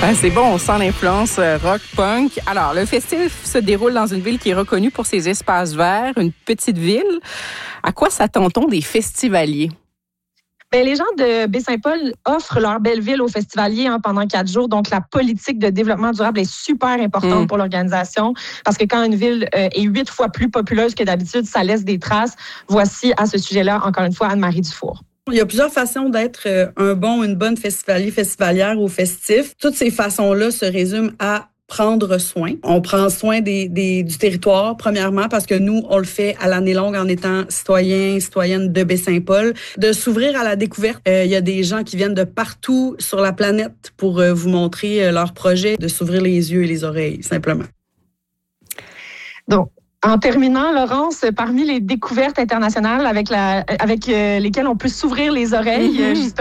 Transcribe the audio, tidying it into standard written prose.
Ah, c'est bon, on sent l'influence rock, punk. Alors, le festif se déroule dans une ville qui est reconnue pour ses espaces verts, une petite ville. À quoi s'attend-on des festivaliers? Bien, les gens de Baie-Saint-Paul offrent leur belle ville aux festivaliers pendant 4 jours. Donc, la politique de développement durable est super importante pour l'organisation parce que quand une ville est 8 fois plus populeuse que d'habitude, ça laisse des traces. Voici à ce sujet-là, encore une fois, Anne-Marie Dufour. Il y a plusieurs façons d'être un bon ou une bonne festivalier, festivalière ou festif. Toutes ces façons-là se résument à prendre soin. On prend soin du territoire, premièrement, parce que nous, on le fait à l'année longue en étant citoyenne de Baie-Saint-Paul. De s'ouvrir à la découverte. Il y a des gens qui viennent de partout sur la planète pour vous montrer leurs projets, de s'ouvrir les yeux et les oreilles, simplement. Donc, en terminant, Laurence, parmi les découvertes internationales avec lesquelles on peut s'ouvrir les oreilles, justement,